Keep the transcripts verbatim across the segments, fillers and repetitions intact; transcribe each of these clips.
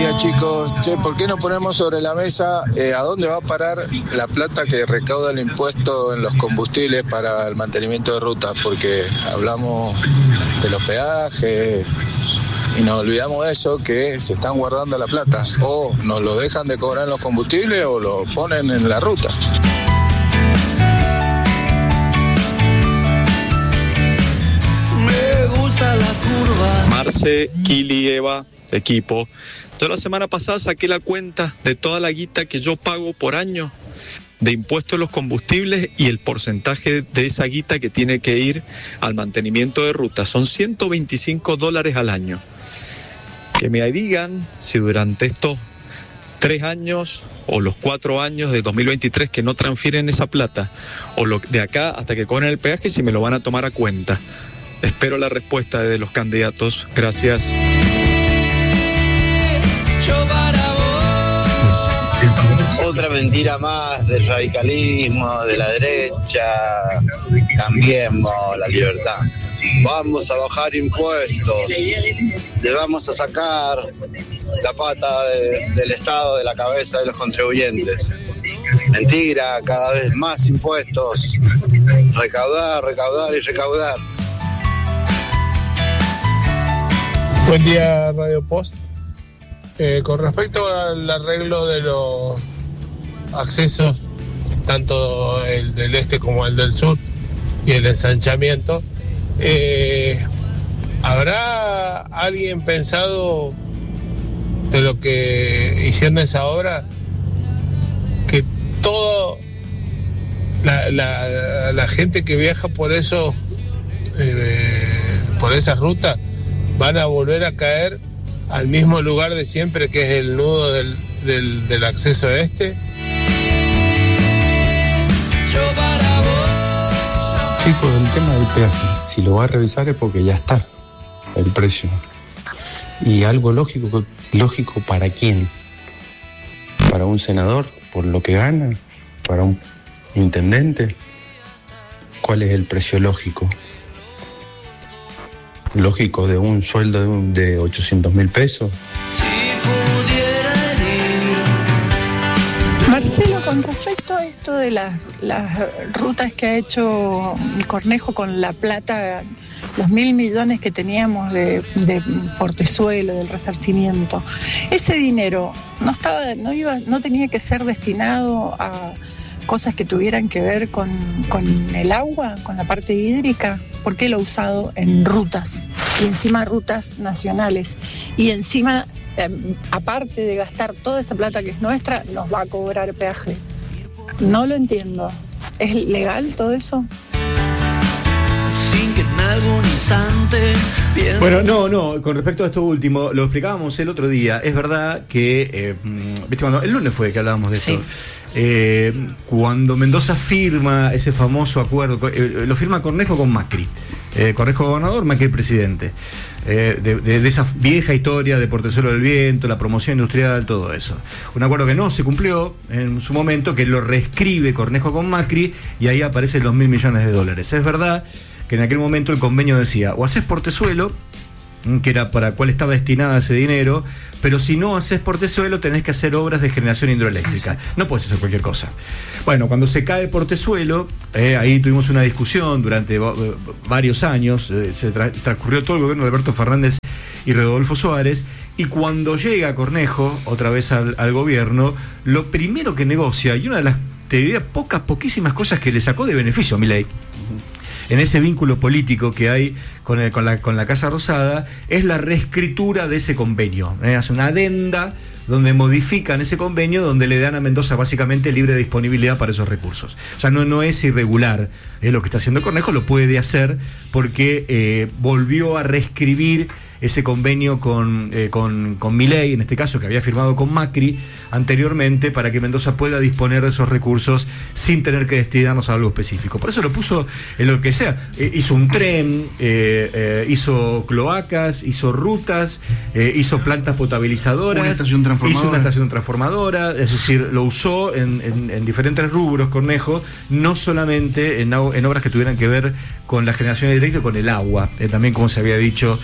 día, chicos. Che, ¿por qué no ponemos sobre la mesa eh, a dónde va a parar la plata que recauda el impuesto en los combustibles para el mantenimiento de rutas? Porque hablamos de los peajes y nos olvidamos de eso, que se están guardando la plata. O nos lo dejan de cobrar en los combustibles o lo ponen en la ruta. Me gusta la curva. Marce, Kili, Eva, equipo. Yo la semana pasada saqué la cuenta de toda la guita que yo pago por año de impuestos a los combustibles y el porcentaje de esa guita que tiene que ir al mantenimiento de rutas. Son ciento veinticinco dólares al año. Que me digan si durante estos tres años o los cuatro años de dos mil veintitrés que no transfieren esa plata, o lo de acá hasta que cobren el peaje, si me lo van a tomar a cuenta. Espero la respuesta de los candidatos. Gracias. Otra mentira más del radicalismo, de la derecha. Cambiemos la libertad. Vamos a bajar impuestos, le vamos a sacar la pata de, del Estado de la cabeza de los contribuyentes. Mentira, cada vez más impuestos. Recaudar, recaudar y recaudar. Buen día, Radio Post. Eh, con respecto al arreglo de los accesos, tanto el del este como el del sur, y el ensanchamiento, eh, ¿habrá alguien pensado de lo que hicieron esa obra que todo la, la, la gente que viaja por eso eh, por esa ruta van a volver a caer al mismo lugar de siempre, que es el nudo del, del, del acceso este? Chicos, el tema del peaje, si lo va a revisar es porque ya está el precio. Y algo lógico, lógico ¿para quién? ¿Para un senador por lo que gana? ¿Para un intendente? ¿Cuál es el precio lógico? ¿Lógico de un sueldo de, un, de ochocientos mil pesos? Marcelo, con respecto a esto de las, las rutas que ha hecho el Cornejo con la plata, los mil millones que teníamos de, de portezuelo, del resarcimiento, ese dinero no estaba, no iba, no tenía que ser destinado a cosas que tuvieran que ver con, con el agua, con la parte hídrica. ¿Por qué lo ha usado en rutas? Y encima rutas nacionales. Y encima, eh, aparte de gastar toda esa plata que es nuestra, nos va a cobrar peaje. No lo entiendo. ¿Es legal todo eso? Sin que en algún instante piense... Bueno, no, no, con respecto a esto último, lo explicábamos el otro día. Es verdad que, eh, viste, cuando el lunes fue que hablábamos de esto. Sí. Eh, cuando Mendoza firma ese famoso acuerdo, eh, lo firma Cornejo con Macri, eh, Cornejo gobernador, Macri presidente, eh, de, de, de esa vieja historia de Portezuelo del Viento, la promoción industrial, todo eso. Un acuerdo que no se cumplió en su momento, que lo reescribe Cornejo con Macri, y ahí aparecen los mil millones de dólares. Es verdad que en aquel momento el convenio decía, o haces Portezuelo, que era para cuál estaba destinada ese dinero, pero si no haces Portezuelo tenés que hacer obras de generación hidroeléctrica, no puedes hacer cualquier cosa. Bueno, cuando se cae Portezuelo, eh, ahí tuvimos una discusión durante eh, varios años, eh, se tra- transcurrió todo el gobierno de Alberto Fernández y Rodolfo Suárez, y cuando llega Cornejo otra vez al, al gobierno, lo primero que negocia, y una de las, te diría, pocas, poquísimas cosas que le sacó de beneficio a Milei, en ese vínculo político que hay con, el, con, la, con la Casa Rosada, es la reescritura de ese convenio. ¿eh? Hace una adenda donde modifican ese convenio, donde le dan a Mendoza básicamente libre disponibilidad para esos recursos. O sea, no, no es irregular ¿eh? lo que está haciendo Cornejo, lo puede hacer porque eh, volvió a reescribir ese convenio con, eh, con, con Milei, en este caso, que había firmado con Macri anteriormente, para que Mendoza pueda disponer de esos recursos sin tener que destinarnos a algo específico. Por eso lo puso en lo que sea. Eh, hizo un tren, eh, eh, hizo cloacas, hizo rutas, eh, hizo plantas potabilizadoras, una estación transformadora. hizo una estación transformadora, es decir, lo usó en, en, en diferentes rubros, Cornejo, no solamente en, en obras que tuvieran que ver con la generación eléctrica, con el agua, eh, también como se había dicho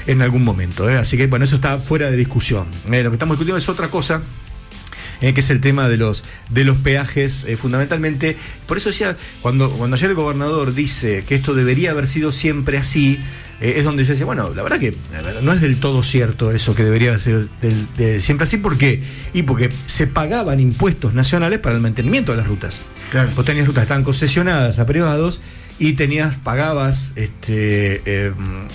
en algún momento, ¿eh? Así que bueno, eso está fuera de discusión. Eh, lo que estamos discutiendo es otra cosa. Eh, que es el tema de los de los peajes, eh, fundamentalmente. Por eso decía, cuando, cuando ayer el gobernador dice que esto debería haber sido siempre así, eh, es donde yo decía, bueno, la verdad que no es del todo cierto eso, que debería ser del, de, siempre así. ¿Por qué? Y porque se pagaban impuestos nacionales para el mantenimiento de las rutas. Claro. Vos tenías rutas que estaban concesionadas a privados y tenías, pagabas este, eh,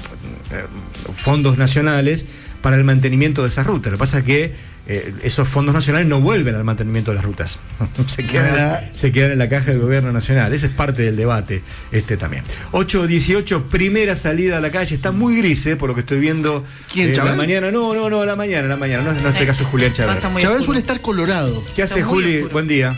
fondos nacionales para el mantenimiento de esas rutas. Lo que pasa es que Eh, esos fondos nacionales no vuelven al mantenimiento de las rutas. se, quedan, se quedan en la caja del gobierno nacional. Ese es parte del debate este también. ocho dieciocho, primera salida a la calle. Está muy gris, eh, por lo que estoy viendo. ¿Quién, eh, Chávez? La mañana, no, no, no, la mañana, la mañana. No, no, en este caso es Julián Chávez. Chávez suele estar colorado. ¿Qué hace, Juli? oscuro. Buen día.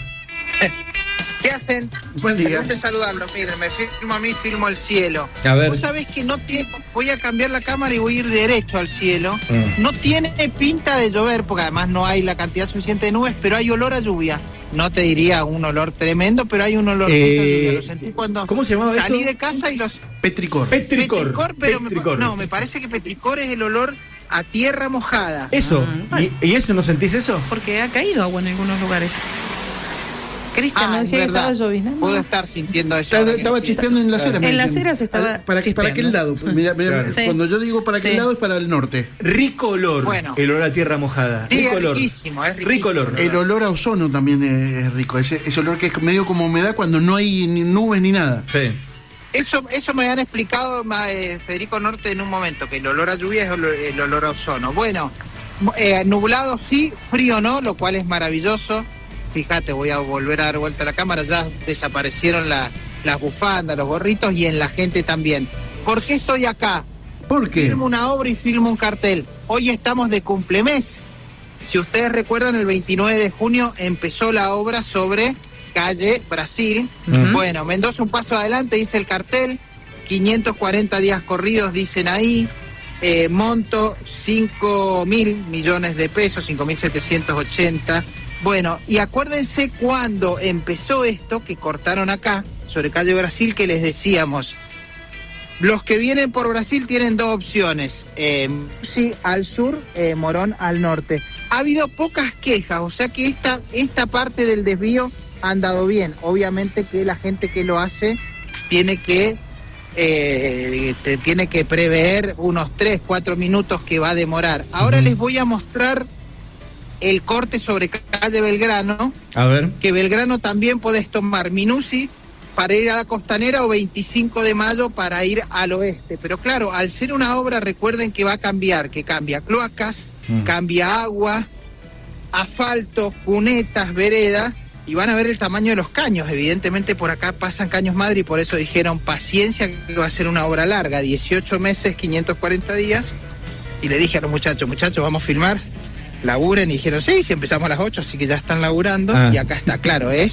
¿Qué hacen? Buen día. Antes de saludarlos, miren, me filmo a mí, filmo el cielo. A ver. Vos sabés que no tiene. Voy a cambiar la cámara y voy a ir derecho al cielo. Mm. No tiene pinta de llover, porque además no hay la cantidad suficiente de nubes, pero hay olor a lluvia. No te diría un olor tremendo, pero hay un olor Eh, a lluvia. Lo sentí cuando ¿cómo se llamaba salí eso? de casa y los. Petricor. Petricor. Petricor, pero me- Petricor. no, me parece que petricor es el olor a tierra mojada. Eso. Ah, bueno. ¿Y, ¿Y eso no sentís eso? Porque ha caído agua en algunos lugares. Cristian, ¿no Ah, es decía que verdad. estaba lloviznando? Puedo estar sintiendo eso. Estaba, ahora que estaba sí. chispeando en la acera. me En las dicen. aceras estaba ¿Para, para chispeando. qué lado? Mira, mira, Claro. Sí. Cuando yo digo para qué Sí. lado es para el norte. Rico olor. Bueno. El olor a tierra mojada. Sí, rico es olor. riquísimo, es riquísimo. Rico olor. El olor a ozono también es rico. Ese, ese olor que es medio como humedad cuando no hay ni nubes ni nada. Sí. Eso, eso me han explicado ma, eh, Federico Norte en un momento, que el olor a lluvia es el, olor- el olor a ozono. Bueno, eh, nublado sí, frío no, lo cual es maravilloso. Fíjate, voy a volver a dar vuelta a la cámara, ya desaparecieron la- las bufandas, los gorritos y en la gente también. ¿Por qué estoy acá? ¿Por qué? Filmo una obra y filmo un cartel. Hoy estamos de cumplemes. Si ustedes recuerdan, el veintinueve de junio empezó la obra sobre calle Brasil. Ujú. Bueno, Mendoza un paso adelante, dice el cartel. quinientos cuarenta días corridos, dicen ahí. Eh, monto cinco mil millones de pesos, cinco mil setecientos ochenta. Bueno, y acuérdense cuando empezó esto, que cortaron acá, sobre calle Brasil, que les decíamos, los que vienen por Brasil tienen dos opciones, eh, sí, al sur, eh, Morón al norte. Ha habido pocas quejas, o sea que esta, esta parte del desvío ha andado bien. Obviamente que la gente que lo hace tiene que, eh, te- tiene que prever unos tres, cuatro minutos que va a demorar. Ahora les voy a mostrar el corte sobre calle Belgrano, A ver. que Belgrano también podés tomar Minusi para ir a la Costanera o veinticinco de mayo para ir al oeste. Pero claro, al ser una obra, recuerden que va a cambiar, que cambia cloacas, Mm. cambia agua, asfalto, cunetas, veredas, y van a ver el tamaño de los caños. Evidentemente por acá pasan caños madre y por eso dijeron paciencia, que va a ser una obra larga, dieciocho meses, quinientos cuarenta días. Y le dije a los muchachos, muchachos, vamos a filmar. Laburen, y dijeron, sí, si empezamos a las ocho, así que ya están laburando. Ah. Y acá está, claro, es...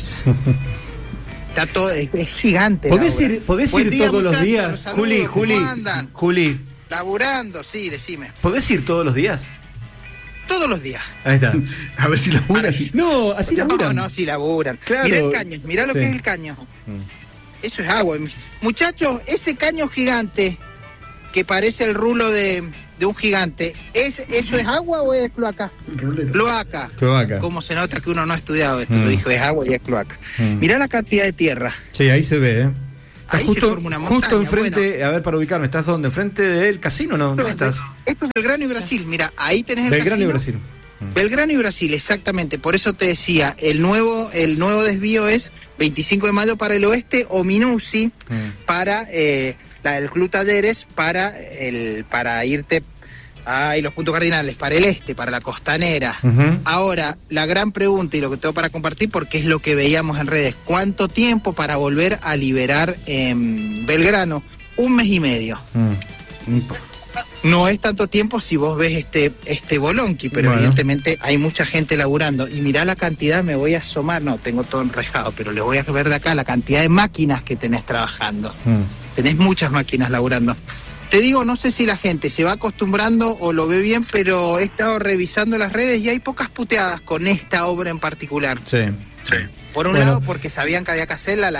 Está todo, es, es gigante. la ¿Podés obra. ir, podés Buen ir día, todos los muchachos, días? saludos, Juli, ¿cómo Juli, andan? Juli, Laburando, sí, decime. ¿podés ir todos los días? Todos los días. Ahí está. A ver si laburan. No, así no, laburan. no, sí laburan. Claro. Mirá el caño, mirá lo Sí. que es el caño. Eso es agua. Muchachos, ese caño gigante que parece el rulo de, de un gigante, ¿es, ¿eso es agua o es cloaca? Cloaca. Cloaca. ¿Cómo se nota que uno no ha estudiado esto? Mm. Lo dijo, es agua y es cloaca. Mm. Mirá la cantidad de tierra. Sí, ahí se ve, ¿eh? Está Ahí se justo, forma una justo montaña, enfrente, a ver, para ubicarme, ¿estás dónde? ¿Enfrente del casino, no? ¿Dónde Esto, estás? esto es Belgrano y Brasil. Mira, ahí tenés el Belgrano y casino. Brasil. Belgrano y Brasil, exactamente. Por eso te decía, el nuevo, el nuevo desvío es veinticinco de mayo para el oeste o Minusi Mm. para eh, la del Club Talleres para el para irte a los puntos cardinales para el este, para la Costanera. Ujú. Ahora, la gran pregunta y lo que tengo para compartir, porque es lo que veíamos en redes, ¿cuánto tiempo para volver a liberar en Belgrano? Un mes y medio. Mm. No es tanto tiempo si vos ves este este bolonqui, pero Bueno. evidentemente hay mucha gente laburando. Y mirá la cantidad, me voy a asomar, no, tengo todo enrejado, pero les voy a ver de acá la cantidad de máquinas que tenés trabajando. Mm. Tenés muchas máquinas laburando. Te digo, no sé si la gente se va acostumbrando o lo ve bien, pero he estado revisando las redes y hay pocas puteadas con esta obra en particular. Sí. Por un Bueno. lado, porque sabían que había que hacerla, la,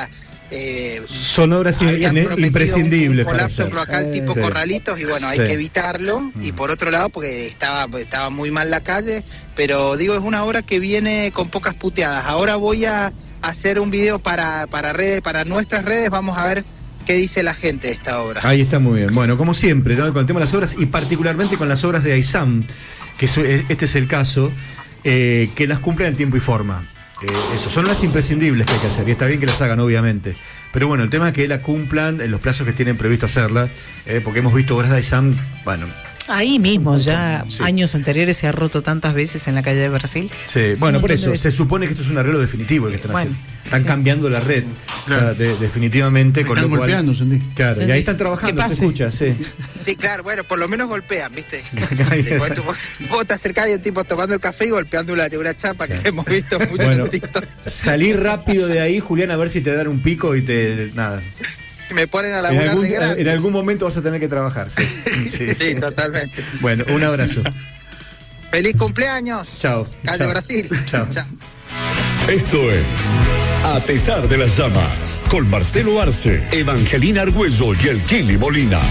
Eh, Son obras habían in- prometido imprescindibles. un, un colapso para cloacal hacer. tipo Sí. Corralitos y bueno, hay Sí. que evitarlo. Mm. Y por otro lado, porque estaba, estaba muy mal la calle, pero digo, es una obra que viene con pocas puteadas. Ahora voy a hacer un video para, para redes, para nuestras redes, vamos a ver qué dice la gente de esta obra. Ahí está muy bien. Bueno, como siempre, ¿no? Con el tema de las obras y particularmente con las obras de AISAM, que es- este es el caso, eh, que las cumplen en tiempo y forma. Eh, eso, son las imprescindibles que hay que hacer, y está bien que las hagan, obviamente. Pero bueno, el tema es que la cumplan en los plazos que tienen previsto hacerla, eh, porque hemos visto obras de AISAM, bueno, Ahí mismo, ya Sí. años anteriores se ha roto tantas veces en la calle de Brasil. sí, bueno, Un por montón eso, de veces. se supone que esto es un arreglo definitivo el que están Bueno, haciendo. Están sí. cambiando la red, Claro. o sea, de- definitivamente, Me con están lo cual... golpeando, sentí. Claro, y Sentí. ahí están trabajando, Que se pase. escucha, sí. Sí, claro, bueno, por lo menos golpean, ¿viste? Ahí Tipo, está. tú- vos te acercás y el tipo tomando el café y golpeando una, una chapa que hemos visto mucho Bueno, en TikTok. salí rápido de ahí, Julián, a ver si te dan un pico y te... nada. Me ponen a En laburar algún, de grande. en algún momento vas a tener que trabajar. Sí, sí, Sí, sí. totalmente. Bueno, un abrazo. ¡Feliz cumpleaños! Chao. Calle Chao. Brasil. Chao. Chao. Esto es A pesar de las llamas, con Marcelo Arce, Evangelina Argüello y el Kili Molina.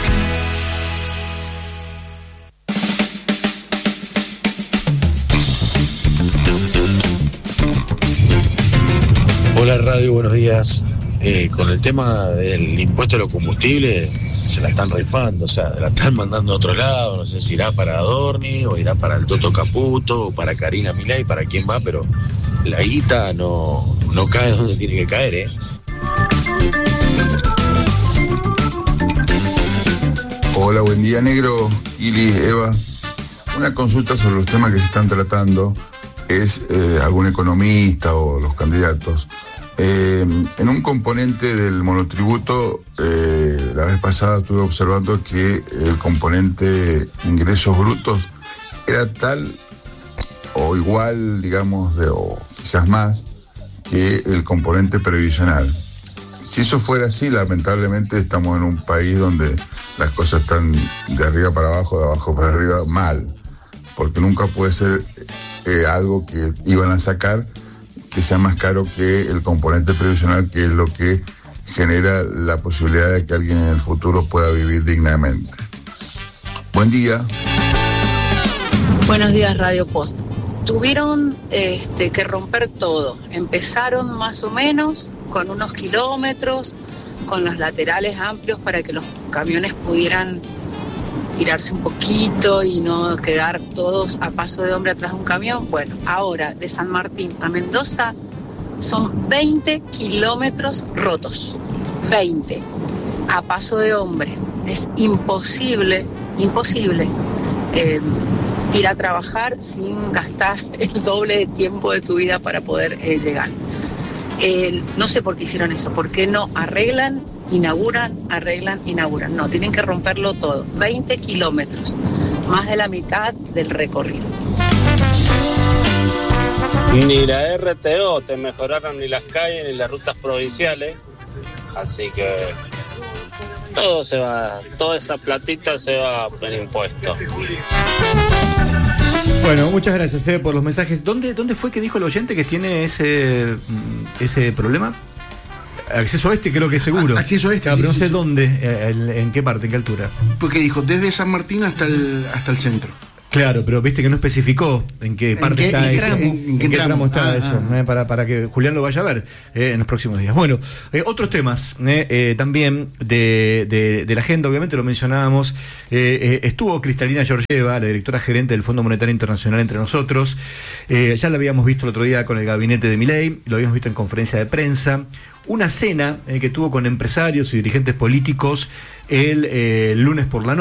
Hola Radio, buenos días. Eh, con el tema del impuesto a los combustibles, se la están rifando, o sea, la están mandando a otro lado, no sé si irá para Adorni o irá para el Toto Caputo o para Karina Milei, para quién va, pero la guita no, no cae donde tiene que caer, ¿eh? Hola, buen día, negro, Kili, Eva. Una consulta sobre los temas que se están tratando es eh, algún economista o los candidatos. Eh, en un componente del monotributo, eh, la vez pasada estuve observando que el componente ingresos brutos era tal o igual, digamos, de, o quizás más, que el componente previsional. Si eso fuera así, lamentablemente estamos en un país donde las cosas están de arriba para abajo, de abajo para arriba, mal, porque nunca puede ser eh, algo que iban a sacar que sea más caro que el componente previsional, que es lo que genera la posibilidad de que alguien en el futuro pueda vivir dignamente. Buen día. Buenos días, Radio Post. Tuvieron este, que romper todo. Empezaron más o menos con unos kilómetros, con los laterales amplios para que los camiones pudieran tirarse un poquito y no quedar todos a paso de hombre atrás de un camión. Bueno, ahora de San Martín a Mendoza son veinte kilómetros rotos. veinte a paso de hombre. Es imposible, imposible eh, ir a trabajar sin gastar el doble de tiempo de tu vida para poder eh, llegar. Eh, no sé por qué hicieron eso, por qué no arreglan, inauguran, arreglan, inauguran. No, tienen que romperlo todo. veinte kilómetros, más de la mitad del recorrido. Ni la R T O te mejoraron ni las calles ni las rutas provinciales, así que todo se va, toda esa platita se va en impuestos. Bueno, muchas gracias eh, por los mensajes. ¿Dónde, ¿Dónde fue que dijo el oyente que tiene ese, ese problema? Acceso Oeste, creo que seguro. A- acceso Oeste, Claro, sí, pero no sí, sé sí. dónde, eh, en, en qué parte, en qué altura. Porque dijo, desde San Martín hasta el, hasta el centro. Claro, pero viste que no especificó en qué ¿En parte qué- está en qué eso. tramo? En, qué tramo está Ah, eso, ah. eh, para, para que Julián lo vaya a ver eh, en los próximos días. Bueno, eh, otros temas eh, eh, también de, de, de la agenda, obviamente lo mencionábamos. Eh, eh, estuvo Cristalina Georgieva, la directora gerente del Fondo Monetario Internacional, entre nosotros. Eh, ya la habíamos visto el otro día con el gabinete de Milei, lo habíamos visto en conferencia de prensa. Una cena eh, que tuvo con empresarios y dirigentes políticos el eh, lunes por la noche.